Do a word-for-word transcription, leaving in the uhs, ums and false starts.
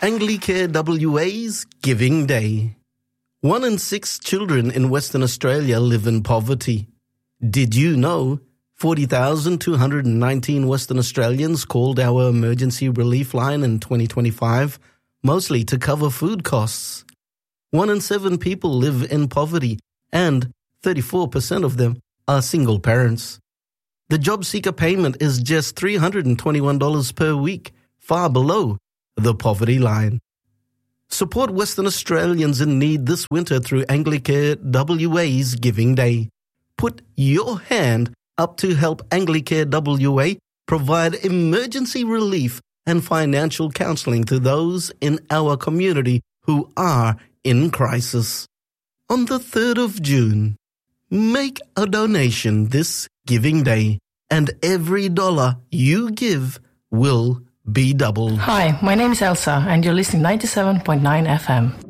Anglicare W A's Giving Day. One in six children in Western Australia live in poverty. Did you know forty thousand two hundred nineteen Western Australians called our emergency relief line in twenty twenty-five, mostly to cover food costs? One in seven people live in poverty, and thirty-four percent of them are single parents. The job seeker payment is just three hundred twenty-one dollars per week, far below the poverty line. Support Western Australians in need this winter through Anglicare W A's Giving Day. Put your hand up to help Anglicare W A provide emergency relief and financial counselling to those in our community who are in crisis. On the third of June, make a donation this Giving Day, and every dollar you give will be doubled. Hi, my name is Elsa, and you're listening ninety-seven point nine F M.